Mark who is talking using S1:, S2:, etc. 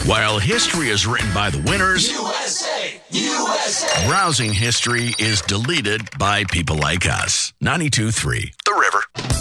S1: While history is written by the winners,
S2: USA! USA!
S1: browsing history is deleted by people like us. 92.3 The River.